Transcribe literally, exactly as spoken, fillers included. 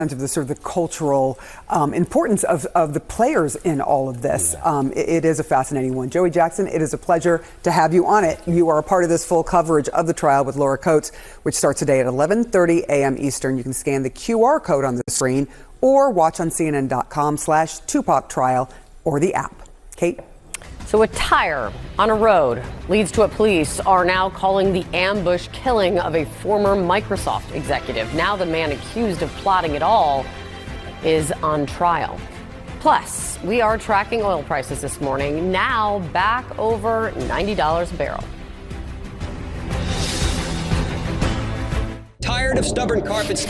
of the sort of the cultural um, importance of, of the players in all of this. Yeah. Um, it, it is a fascinating one. Joey Jackson, it is a pleasure to have you on it. You are a part of this full coverage of the trial with Laura Coates, which starts today at eleven thirty a.m. Eastern. You can scan the Q R code on the screen or watch on C N N dot com slash Tupac trial or the app. Kate? So a tire on a road leads to what police are now calling the ambush killing of a former Microsoft executive. Now the man accused of plotting it all is on trial. Plus, we are tracking oil prices this morning, now back over ninety dollars a barrel. Tired of stubborn carpet